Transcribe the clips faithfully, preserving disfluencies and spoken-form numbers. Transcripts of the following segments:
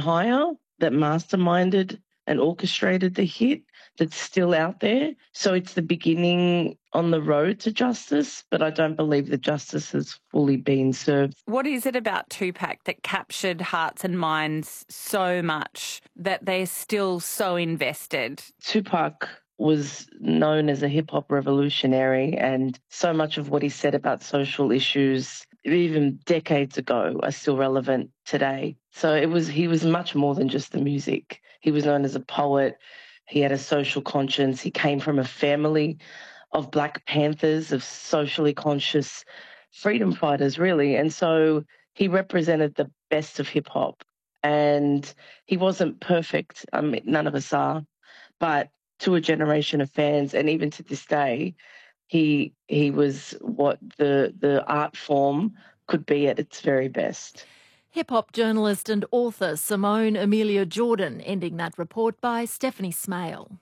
hire that masterminded and orchestrated the hit that's still out there. So it's the beginning on the road to justice, but I don't believe that justice has fully been served. What is it about Tupac that captured hearts and minds so much that they're still so invested? Tupac was known as a hip-hop revolutionary, and so much of what he said about social issues, even decades ago, are still relevant today. So it was he was much more than just the music. He was known as a poet. He had a social conscience. He came from a family of Black Panthers, of socially conscious freedom fighters, really. And so he represented the best of hip-hop. And he wasn't perfect. I mean, none of us are. But to a generation of fans, and even to this day, he he was what the the art form could be at its very best. Hip-hop journalist and author Simone Amelia Jordan, ending that report by Stephanie Smale.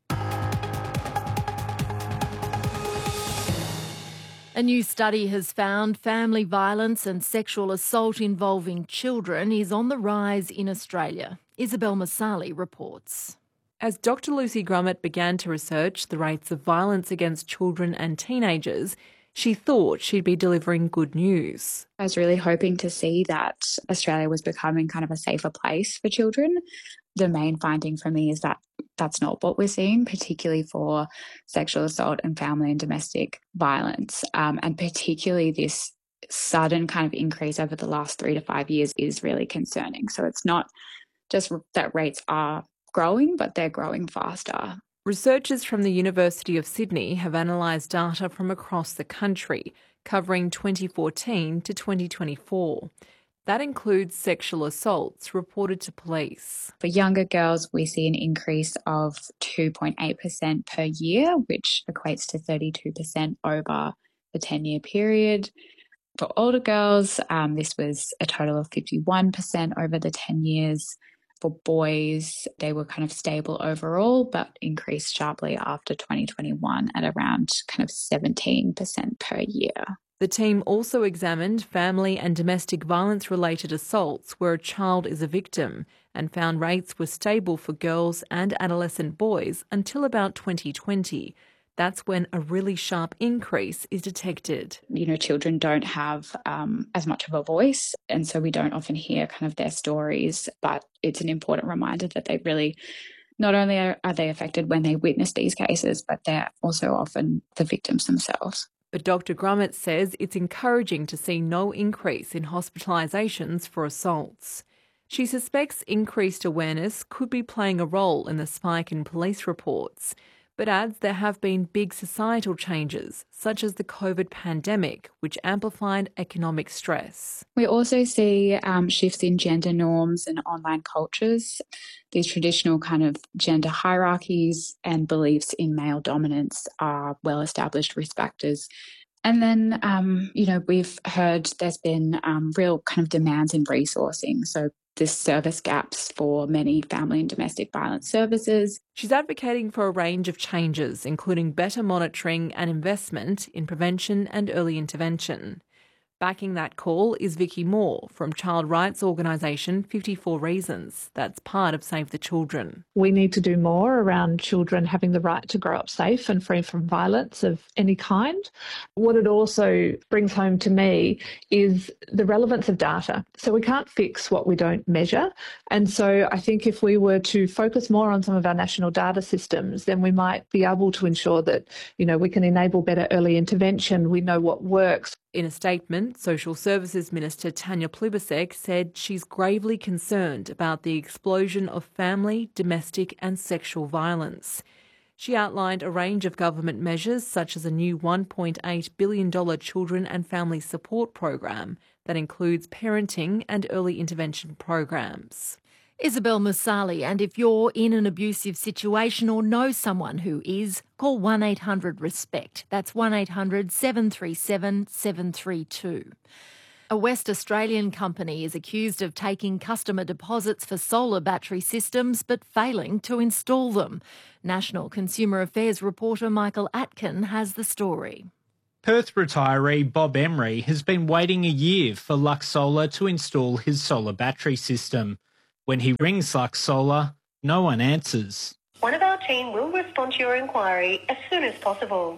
A new study has found family violence and sexual assault involving children is on the rise in Australia. Isabel Masali reports. As Doctor Lucy Grummet began to research the rates of violence against children and teenagers, she thought she'd be delivering good news. I was really hoping to see that Australia was becoming kind of a safer place for children. The main finding for me is that that's not what we're seeing, particularly for sexual assault and family and domestic violence. Um, and particularly this sudden kind of increase over the last three to five years is really concerning. So it's not just that rates are growing, but they're growing faster. Researchers from the University of Sydney have analysed data from across the country, covering twenty fourteen to twenty twenty-four. That includes sexual assaults reported to police. For younger girls, we see an increase of two point eight percent per year, which equates to thirty-two percent over the ten-year period. For older girls, um, this was a total of fifty-one percent over the ten years. For boys, they were kind of stable overall, but increased sharply after twenty twenty-one at around kind of seventeen percent per year. The team also examined family and domestic violence-related assaults where a child is a victim and found rates were stable for girls and adolescent boys until about twenty twenty. That's when a really sharp increase is detected. You know, children don't have um, as much of a voice, and so we don't often hear kind of their stories, but it's an important reminder that they really, not only are, are they affected when they witness these cases, but they're also often the victims themselves. But Doctor Grummet says it's encouraging to see no increase in hospitalisations for assaults. She suspects increased awareness could be playing a role in the spike in police reports, but adds there have been big societal changes, such as the COVID pandemic, which amplified economic stress. We also see um, shifts in gender norms and online cultures. These traditional kind of gender hierarchies and beliefs in male dominance are well-established risk factors. And then, um, you know, we've heard there's been um, real kind of demands in resourcing. So there's service gaps for many family and domestic violence services. She's advocating for a range of changes, including better monitoring and investment in prevention and early intervention. Backing that call is Vicky Moore from child rights organisation fifty-four Reasons. That's part of Save the Children. We need to do more around children having the right to grow up safe and free from violence of any kind. What it also brings home to me is the relevance of data. So we can't fix what we don't measure. And so I think if we were to focus more on some of our national data systems, then we might be able to ensure that, you know, we can enable better early intervention. We know what works. In a statement, Social Services Minister Tanya Plibersek said she's gravely concerned about the explosion of family, domestic and sexual violence. She outlined a range of government measures such as a new one point eight billion dollars children and family support program that includes parenting and early intervention programs. Isabel Masali, and if you're in an abusive situation or know someone who is, call one eight hundred RESPECT. That's one eight hundred seven three seven seven three two. A West Australian company is accused of taking customer deposits for solar battery systems but failing to install them. National Consumer Affairs reporter Michael Atkin has the story. Perth retiree Bob Emery has been waiting a year for Lux Solar to install his solar battery system. When he rings Lux Solar, no one answers. One of our team will respond to your inquiry as soon as possible.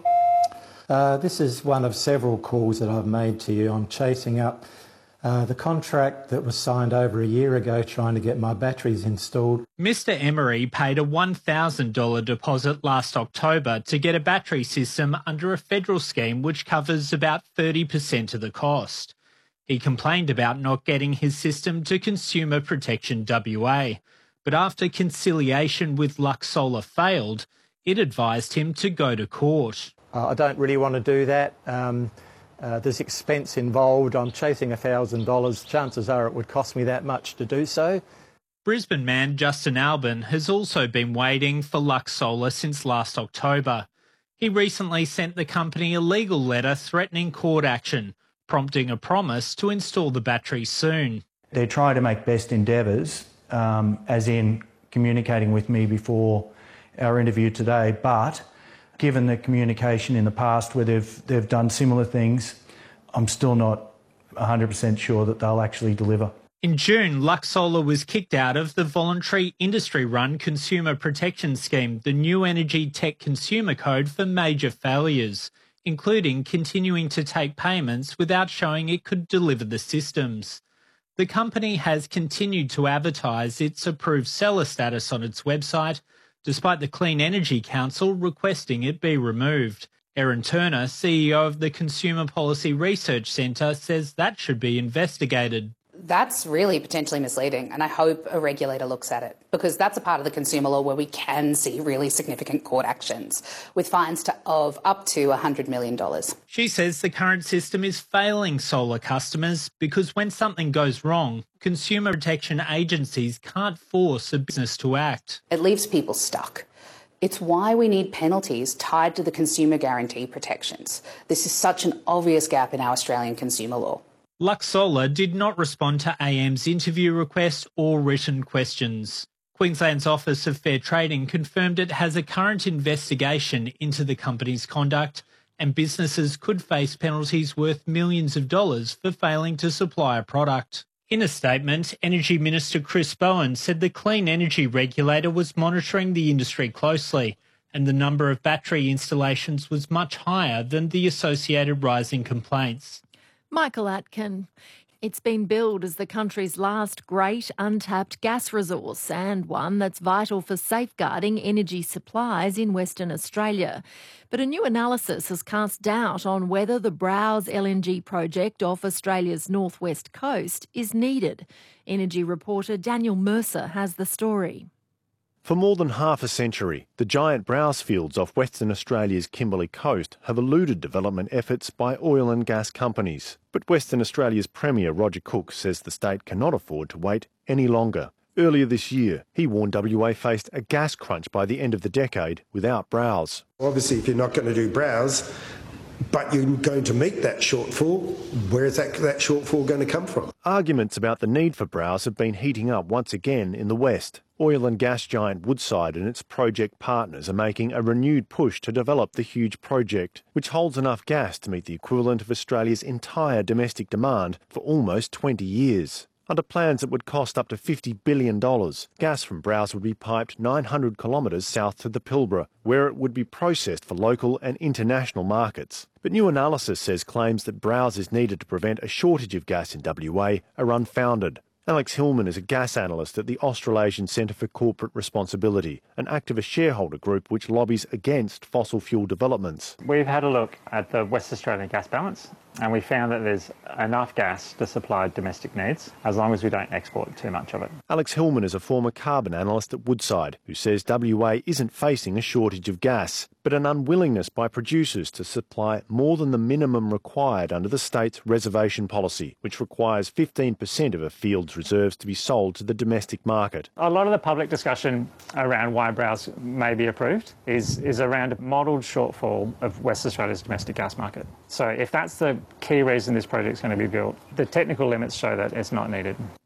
Uh, this is one of several calls that I've made to you. I'm chasing up uh, the contract that was signed over a year ago trying to get my batteries installed. Mister Emery paid a one thousand dollars deposit last October to get a battery system under a federal scheme which covers about thirty percent of the cost. He complained about not getting his system to Consumer Protection W A, but after conciliation with Lux Solar failed, it advised him to go to court. Uh, I don't really want to do that. Um, uh, there's expense involved. I'm chasing one thousand dollars. Chances are it would cost me that much to do so. Brisbane man Justin Albin has also been waiting for Lux Solar since last October. He recently sent the company a legal letter threatening court action, prompting a promise to install the battery soon. They're trying to make best endeavours, um, as in communicating with me before our interview today, but given the communication in the past where they've, they've done similar things, I'm still not one hundred percent sure that they'll actually deliver. In June, Lux Solar was kicked out of the voluntary industry-run Consumer Protection Scheme, the New Energy Tech Consumer Code, for major failures, including continuing to take payments without showing it could deliver the systems. The company has continued to advertise its approved seller status on its website, despite the Clean Energy Council requesting it be removed. Erin Turner, C E O of the Consumer Policy Research Centre, says that should be investigated. That's really potentially misleading, and I hope a regulator looks at it, because that's a part of the consumer law where we can see really significant court actions with fines to, of up to one hundred million dollars. She says the current system is failing solar customers because when something goes wrong, consumer protection agencies can't force a business to act. It leaves people stuck. It's why we need penalties tied to the consumer guarantee protections. This is such an obvious gap in our Australian consumer law. Lux Solar did not respond to A M's interview request or written questions. Queensland's Office of Fair Trading confirmed it has a current investigation into the company's conduct, and businesses could face penalties worth millions of dollars for failing to supply a product. In a statement, Energy Minister Chris Bowen said the Clean Energy Regulator was monitoring the industry closely, and the number of battery installations was much higher than the associated rise in complaints. Michael Atkin. It's been billed as the country's last great untapped gas resource and one that's vital for safeguarding energy supplies in Western Australia. But a new analysis has cast doubt on whether the Browse L N G project off Australia's northwest coast is needed. Energy reporter Daniel Mercer has the story. For more than half a century, the giant Browse fields off Western Australia's Kimberley coast have eluded development efforts by oil and gas companies. But Western Australia's Premier Roger Cook says the state cannot afford to wait any longer. Earlier this year, he warned W A faced a gas crunch by the end of the decade without Browse. Obviously, if you're not going to do Browse, but you're going to meet that shortfall, where is that, that shortfall going to come from? Arguments about the need for Browse have been heating up once again in the West. Oil and gas giant Woodside and its project partners are making a renewed push to develop the huge project, which holds enough gas to meet the equivalent of Australia's entire domestic demand for almost twenty years. Under plans that would cost up to fifty billion dollars, gas from Browse would be piped nine hundred kilometres south to the Pilbara, where it would be processed for local and international markets. But new analysis says claims that Browse is needed to prevent a shortage of gas in W A are unfounded. Alex Hillman is a gas analyst at the Australasian Centre for Corporate Responsibility, an activist shareholder group which lobbies against fossil fuel developments. We've had a look at the West Australian gas balance, and we found that there's enough gas to supply domestic needs, as long as we don't export too much of it. Alex Hillman is a former carbon analyst at Woodside, who says W A isn't facing a shortage of gas, but an unwillingness by producers to supply more than the minimum required under the state's reservation policy, which requires fifteen percent of a field's reserves to be sold to the domestic market. A lot of the public discussion around why Browse may be approved is, is around a modelled shortfall of West Australia's domestic gas market. So if that's the key reason this project is going to be built, the technical limits show that it's not needed.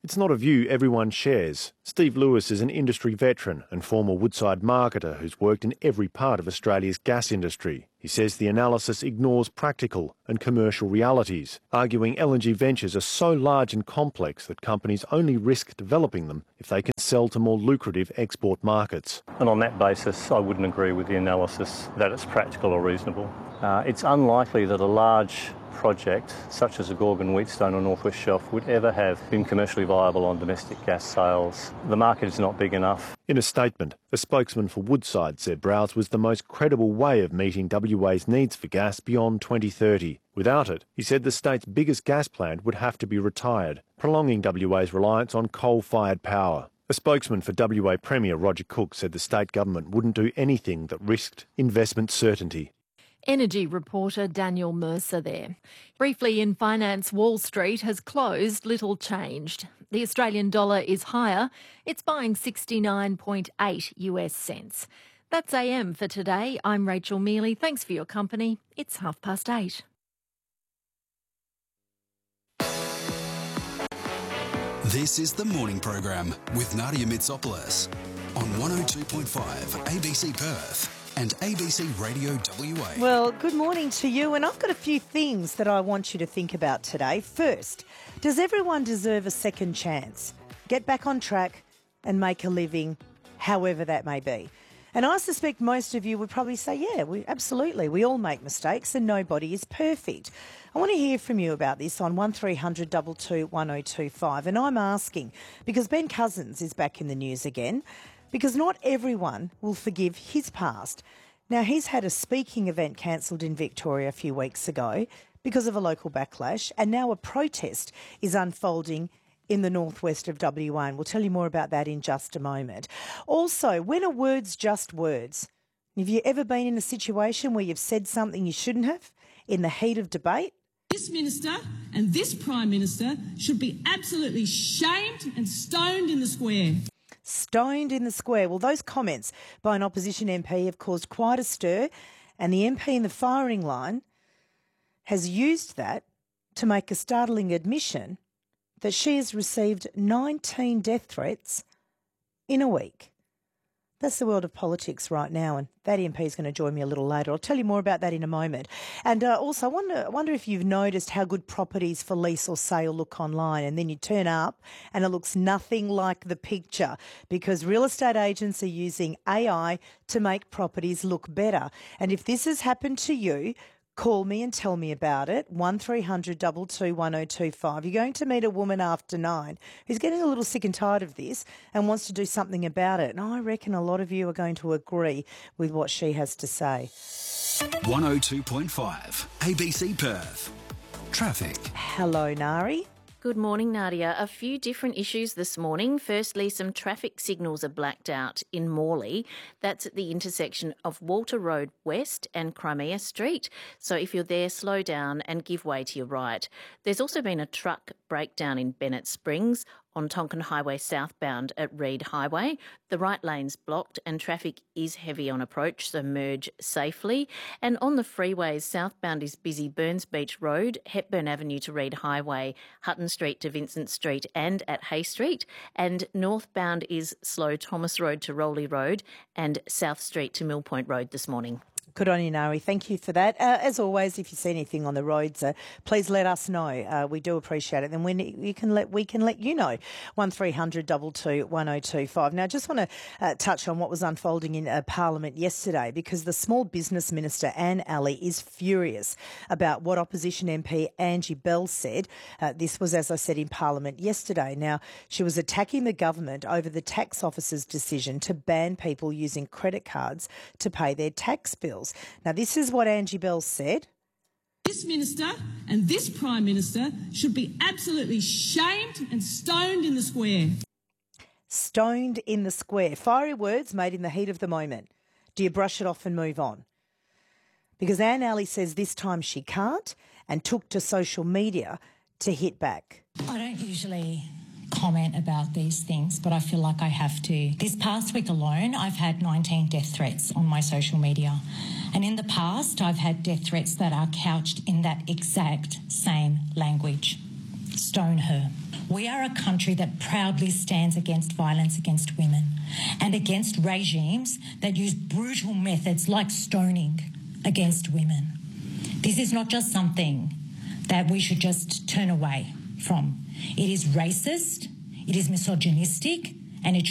It's not a view everyone shares. Steve Lewis is an industry veteran and former Woodside marketer who's worked in every part of Australia's gas industry. He says the analysis ignores practical and commercial realities, arguing L N G ventures are so large and complex that companies only risk developing them if they can sell to more lucrative export markets. And on that basis, I wouldn't agree with the analysis that it's practical or reasonable. Uh, it's unlikely that a large project such as a Gorgon Wheatstone or North West Shelf would ever have been commercially viable on domestic gas sales. The market is not big enough. In a statement, a spokesman for Woodside said Browse was the most credible way of meeting W A's needs for gas beyond twenty thirty. Without it, he said the state's biggest gas plant would have to be retired, prolonging W A's reliance on coal-fired power. A spokesman for W A Premier Roger Cook said the state government wouldn't do anything that risked investment certainty. Energy reporter Daniel Mercer there. Briefly in finance, Wall Street has closed little changed. The Australian dollar is higher. It's buying sixty-nine point eight US cents. That's A M for today. I'm Rachel Mealy. Thanks for your company. It's half past eight. This is the morning program with Nadia Mitsopoulos on one oh two point five A B C Perth. And A B C Radio W A. Well, good morning to you, and I've got a few things that I want you to think about today. First, does everyone deserve a second chance? Get back on track and make a living, however that may be. And I suspect most of you would probably say, yeah, we absolutely, we all make mistakes and nobody is perfect. I want to hear from you about this on one three hundred two two one oh two five. And I'm asking, because Ben Cousins is back in the news again, because not everyone will forgive his past. Now, he's had a speaking event cancelled in Victoria a few weeks ago because of a local backlash, and now a protest is unfolding in the northwest of W A, and we'll tell you more about that in just a moment. Also, when are words just words? Have you ever been in a situation where you've said something you shouldn't have in the heat of debate? This minister and this Prime Minister should be absolutely shamed and stoned in the square. Stoned in the square. Well, those comments by an opposition M P have caused quite a stir, and the M P in the firing line has used that to make a startling admission that she has received nineteen death threats in a week. That's the world of politics right now, and that M P is going to join me a little later. I'll tell you more about that in a moment. And uh, also, I wonder, I wonder if you've noticed how good properties for lease or sale look online, and then you turn up and it looks nothing like the picture, because real estate agents are using A I to make properties look better. And if this has happened to you, call me and tell me about it. one three hundred two two one oh two five. You're going to meet a woman after nine who's getting a little sick and tired of this and wants to do something about it. And I reckon a lot of you are going to agree with what she has to say. one oh two point five A B C Perth. Traffic. Hello, Nari. Good morning, Nadia. A few different issues this morning. Firstly, some traffic signals are blacked out in Morley. That's at the intersection of Walter Road West and Crimea Street. So if you're there, slow down and give way to your right. There's also been a truck breakdown in Bennett Springs on Tonkin Highway southbound at Reed Highway. The right lane's blocked and traffic is heavy on approach, so merge safely. And on the freeways, southbound is busy Burns Beach Road, Hepburn Avenue to Reed Highway, Hutton Street to Vincent Street and at Hay Street. And northbound is slow Thomas Road to Rowley Road and South Street to Mill Point Road this morning. Good on you, Nari. Thank you for that. Uh, as always, if you see anything on the roads, uh, please let us know. Uh, we do appreciate it. And when you can let, we can let you know. one three hundred two two one oh two five. Now, I just want to uh, touch on what was unfolding in uh, Parliament yesterday, because the Small Business Minister, Anne Alley, is furious about what opposition M P Angie Bell said. Uh, this was, as I said, in Parliament yesterday. Now, she was attacking the government over the tax officer's decision to ban people using credit cards to pay their tax bills. Now, this is what Angie Bell said. This minister and this Prime Minister should be absolutely shamed and stoned in the square. Stoned in the square. Fiery words made in the heat of the moment. Do you brush it off and move on? Because Anne Alley says this time she can't, and took to social media to hit back. I don't usually comment about these things, but I feel like I have to. This past week alone, I've had nineteen death threats on my social media. And in the past, I've had death threats that are couched in that exact same language. Stone her. We are a country that proudly stands against violence against women and against regimes that use brutal methods like stoning against women. This is not just something that we should just turn away from. It is racist, it is misogynistic, and it should